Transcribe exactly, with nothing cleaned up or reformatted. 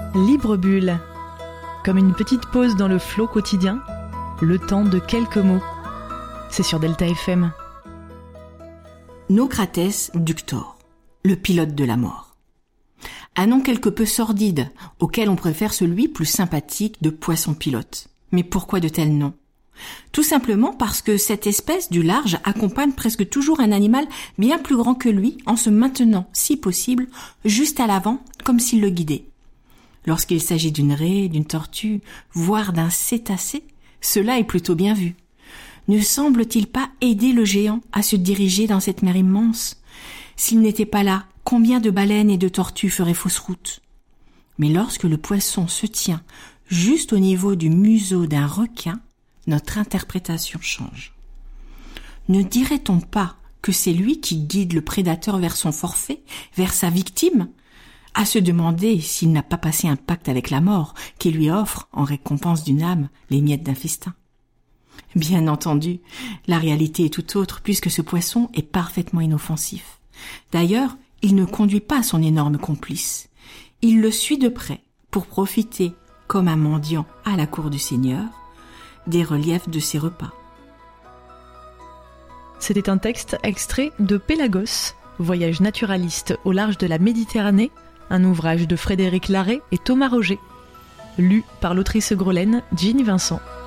Libre bulle, comme une petite pause dans le flot quotidien, le temps de quelques mots. C'est sur Delta F M. Naucrates ductor, le pilote de la mort. Un nom quelque peu sordide, auquel on préfère celui plus sympathique de poisson pilote. Mais pourquoi de tels noms ? Tout simplement parce que cette espèce du large accompagne presque toujours un animal bien plus grand que lui en se maintenant, si possible, juste à l'avant, comme s'il le guidait. Lorsqu'il s'agit d'une raie, d'une tortue, voire d'un cétacé, cela est plutôt bien vu. Ne semble-t-il pas aider le géant à se diriger dans cette mer immense ? S'il n'était pas là, combien de baleines et de tortues feraient fausse route ? Mais lorsque le poisson se tient juste au niveau du museau d'un requin, notre interprétation change. Ne dirait-on pas que c'est lui qui guide le prédateur vers son forfait, vers sa victime ? À se demander s'il n'a pas passé un pacte avec la mort qui lui offre, en récompense d'une âme, les miettes d'un festin. Bien entendu, la réalité est tout autre puisque ce poisson est parfaitement inoffensif. D'ailleurs, il ne conduit pas son énorme complice. Il le suit de près pour profiter, comme un mendiant à la cour du Seigneur, des reliefs de ses repas. C'était un texte extrait de Pélagos, voyage naturaliste au large de la Méditerranée, un ouvrage de Frédéric Larrey et Thomas Roger, lu par l'autrice grolaine Ginny Vincent.